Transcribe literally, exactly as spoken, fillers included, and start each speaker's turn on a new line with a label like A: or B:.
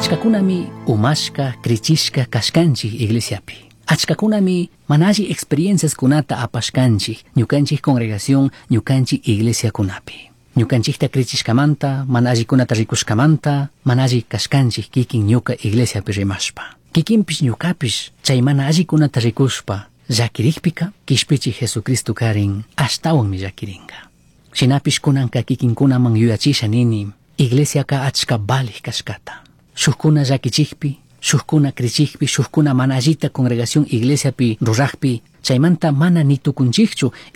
A: Achkakunami umashka, krichishka kashkanchik iglesiapi. Achkakunami manaji experiencias kunata apashkanchik ñukanchik congregación ñukanchik iglesia kunapi. Ñukanchikta krichishkamanta, manaji kunata rikushkamanta, manaji kashkanchik kikin ñuka iglesiapi rimashpa. Kikinpish ñukapish chay manaji kunata rikushpa llakirikpika kishpichik Jesucristo karin ashtawanmi llakirinka. Shinapish kunanka kikinkunaman yuyachisha nini iglesiaka achka balik kashkata. Shukkuna llakichikpi, shukkuna krichikpi, shukkuna manallita congregación iglesiapi rurajpi chaymanta mana ni tukunchikchu